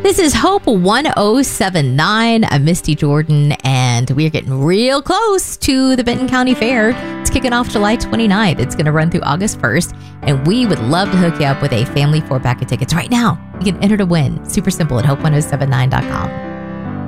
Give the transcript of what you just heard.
This is Hope 1079. I'm Misty Jordan, and we're getting real close to the Benton County Fair. It's kicking off July 29th. It's going to run through August 1st, and we would love to hook you up with a family 4-pack of tickets right now. You can enter to win. Super simple at hope1079.com.